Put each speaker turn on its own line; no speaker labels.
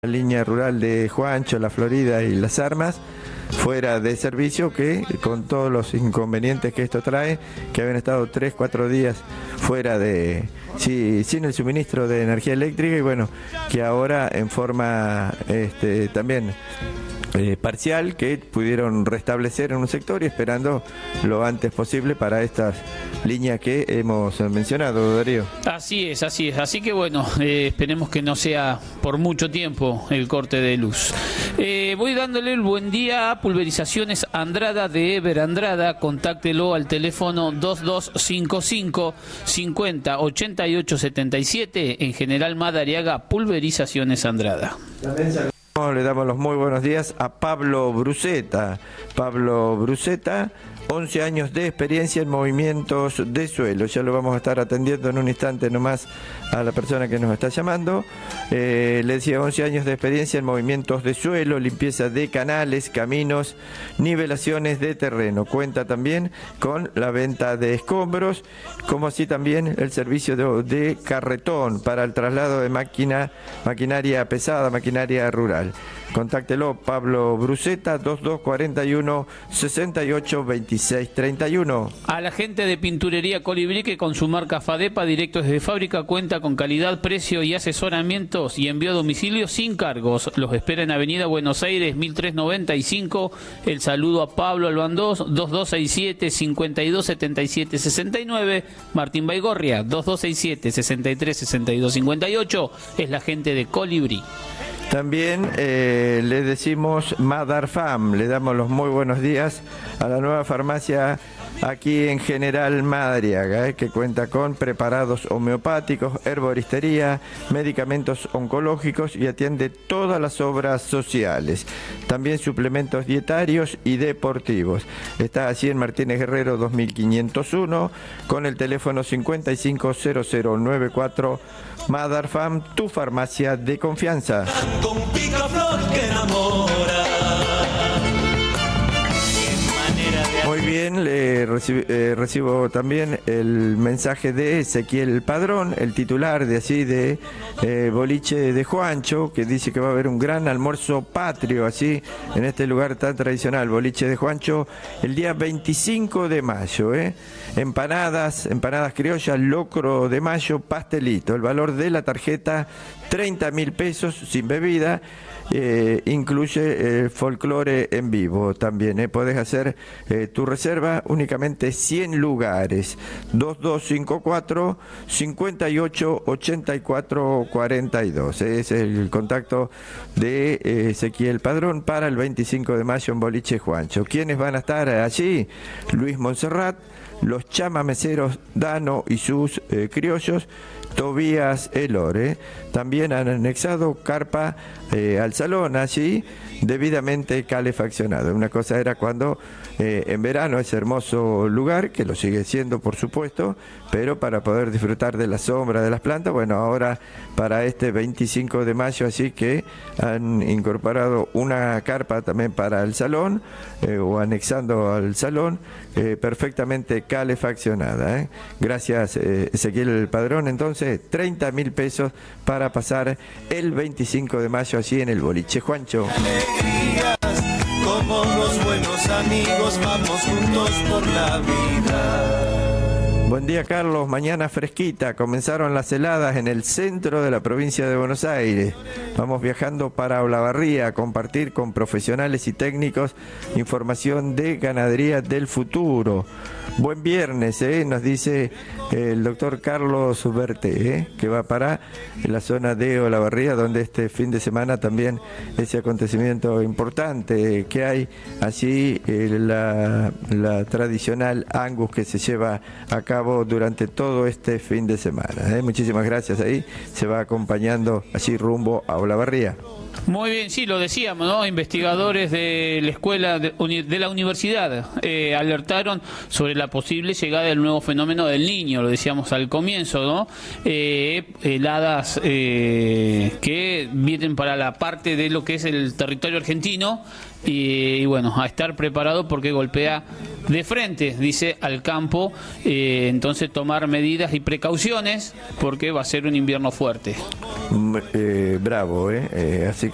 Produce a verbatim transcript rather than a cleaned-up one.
La línea rural de Juancho, La Florida y Las Armas fuera de servicio, que con todos los inconvenientes que esto trae, que habían estado tres, cuatro días fuera de, sí, sin el suministro de energía eléctrica, y bueno, que ahora en forma este, también eh, parcial, que pudieron restablecer en un sector y esperando lo antes posible para estas líneas que hemos mencionado, Darío.
Así es, así es. Así que bueno, eh, esperemos que no sea por mucho tiempo el corte de luz. Eh, voy dándole el buen día a Pulverizaciones Andrada de Ever Andrada. Contáctelo al teléfono dos dos cinco cinco, cincuenta, ochenta y ocho setenta y siete. En General Madariaga, Pulverizaciones Andrada.
Le damos los muy buenos días a Pablo Bruceta. Pablo Bruceta, once años de experiencia en movimientos de suelo. Ya lo vamos a estar atendiendo en un instante nomás a la persona que nos está llamando. Eh, le decía, once años de experiencia en movimientos de suelo, limpieza de canales, caminos, nivelaciones de terreno. Cuenta también con la venta de escombros, como así también el servicio de, de carretón para el traslado de máquina, maquinaria pesada, maquinaria rural. Contáctelo, Pablo Bruceta, dos dos cuarenta y uno, sesenta y ocho veintiséis treinta y uno.
A la gente de Pinturería Colibrí, que con su marca Fadepa, directo desde fábrica, cuenta con calidad, precio y asesoramientos y envío a domicilio sin cargos. Los espera en Avenida Buenos Aires, mil trescientos noventa y cinco. El saludo a Pablo Albandós, dos dos seis siete, cincuenta y dos setenta y siete sesenta y nueve. Martín Baigorria, dos dos seis siete, sesenta y tres sesenta y dos cincuenta y ocho. Es la gente de Colibrí.
También eh, le decimos Madarfam, le damos los muy buenos días a la nueva farmacia aquí en General Madariaga, eh, que cuenta con preparados homeopáticos, herboristería, medicamentos oncológicos y atiende todas las obras sociales. También suplementos dietarios y deportivos. Está así en Martínez Guerrero dos mil quinientos uno con el teléfono cincuenta y cinco cero cero noventa y cuatro. Madarfam, tu farmacia de confianza.
Con picaflor que enamora.
Muy bien, le recibo, eh, recibo también el mensaje de Ezequiel Padrón, el titular de así de eh, Boliche de Juancho, que dice que va a haber un gran almuerzo patrio así en este lugar tan tradicional, Boliche de Juancho, el día veinticinco de mayo, ¿eh? Empanadas, empanadas criollas, locro de mayo, pastelito. El valor de la tarjeta, treinta mil pesos sin bebida. Eh, incluye eh, folclore en vivo también. Eh. Podés hacer eh, tu reserva, únicamente cien lugares. dos dos cinco cuatro, cincuenta y ocho, ochenta y cuatro cuarenta y dos. Eh. Es el contacto de eh, Ezequiel Padrón para el veinticinco de mayo en Boliche Juancho. ¿Quiénes van a estar allí? Luis Montserrat, los chamameceros Dano y sus eh, criollos, Tobías Elore. También han anexado carpa eh, al salón allí, debidamente calefaccionado. Una cosa era cuando eh, en verano ese hermoso lugar, que lo sigue siendo por supuesto, pero para poder disfrutar de la sombra de las plantas, bueno, ahora para este veinticinco de mayo, así que han incorporado una carpa también para el salón, eh, o anexando al salón, eh, perfectamente calefaccionada. ¿eh? Gracias, eh, Ezequiel Padrón. Entonces, treinta mil pesos para pasar el veinticinco de mayo allí en el Boliche Juancho.
Alegrías, como los buenos amigos, vamos juntos por la vida.
Buen día, Carlos. Mañana fresquita. Comenzaron las heladas en el centro de la provincia de Buenos Aires. Vamos viajando para Olavarría a compartir con profesionales y técnicos información de ganadería del futuro. Buen viernes, ¿eh? Nos dice el doctor Carlos Berté, ¿eh? que va para la zona de Olavarría, donde este fin de semana también ese acontecimiento importante que hay allí, eh, la, la tradicional Angus que se lleva a cabo durante todo este fin de semana. ¿eh? Muchísimas gracias. Ahí se va acompañando allí rumbo a Olavarría.
Muy bien, sí, lo decíamos, ¿no? Investigadores de la escuela, de, de la universidad, eh, alertaron sobre la posible llegada del nuevo fenómeno del Niño, lo decíamos al comienzo, ¿no? Eh, heladas eh, que vienen para la parte de lo que es el territorio argentino y, y bueno, a estar preparado porque golpea de frente, dice, al campo, eh, entonces tomar medidas y precauciones porque va a ser un invierno fuerte.
Eh, bravo, ¿eh? eh así